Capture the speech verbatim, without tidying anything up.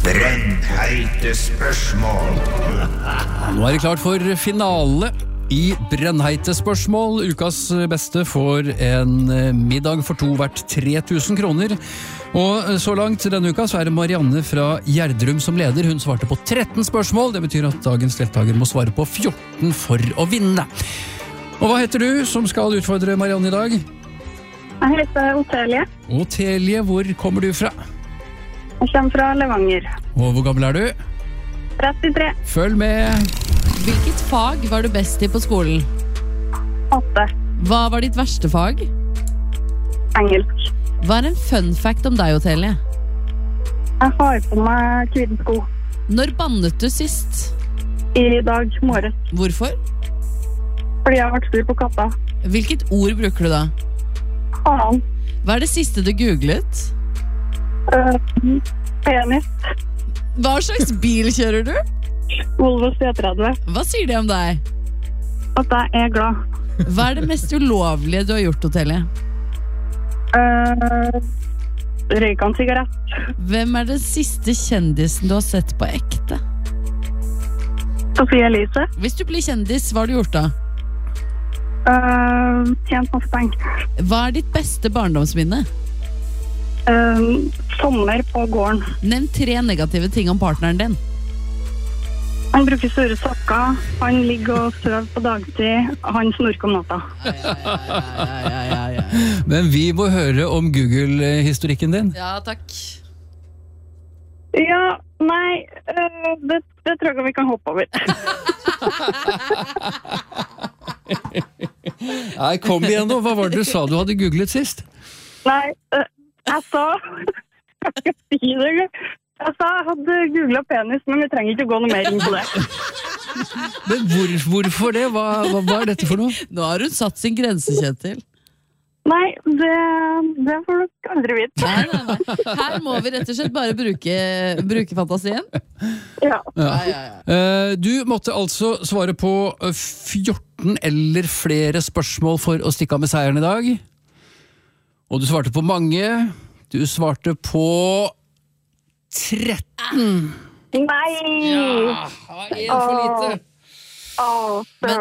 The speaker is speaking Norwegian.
Brennheite spørsmål. Nå er det klart for finale i Brennheite spørsmål. Ukas beste får en middag for to verdt tre tusen kroner. Og så langt denne uka så er det Marianne fra Gjerdrum som leder. Hun svarte på tretten spørsmål. Det betyr at dagens deltaker må svare på fjorten for å vinne. Og hva heter du som skal utfordre Marianne i dag? Jeg heter Otelie. Otelie, hvor kommer du fra? Jeg kommer fra Levanger. Og hvor gammel er du? trettitre. Følg med. Hvilket fag var du best i på skolen? åtte. Hva var ditt verste fag? Engelsk. Hva er en fun fact om deg, Otelie? Jeg har på meg hvite sko. Når bannet du sist? I dag morges. Hvorfor? Fordi jeg har vært sur på katta. Hvilket ord bruker du da? Faen. Hva er det siste du googlet? Uh, penis. Hva slags bil kjører du? Volvo C tretti. Hva sier de om deg? At jeg er glad. Hva er det mest ulovlige du har gjort, Otelie? Uh, røyka en sigarett. Hvem er den siste kjendisen du har sett på ekte? Sofie Elise. Hvis du blir kjendis, hva har du gjort da? Uh, tjent masse penger. Hva er ditt beste barndomsminne? Uh, sommer på gården. Nevn tre negative ting om partneren din. Han bruker store sokker. Han ligger og søver på dagtid. Han snorker om natta. Ja, ja, ja, ja, ja. Men vi må høre om Google-historikken din. Ja, takk. Ja, nei, uh, det, det tror jeg vi kan hoppe over. Nei, kom igjen nå. Hva var det du sa du hadde googlet sist? Nei, uh, jeg sa jeg skal si det engang. Jeg sa jeg hadde googlet penis, men vi trenger ikke å gå noe mer inn på det. Men hvor, hvorfor det? Hva, hva, hva er dette for noe? Nå har hun satt sin grense, Kjetil. Nei, det, det får du aldri vite. Nei, nei, nei. Her må vi rett og slett bare bruke, bruke fantasien. Ja. Ja. Ja, ja, ja. Eh, Du måtte altså svare på fjorten eller flere spørsmål for å stikke av med seieren i dag. Og du svarte på mange. Du svarte på tretten. Nei! Ja, en for lite. Åh, åh,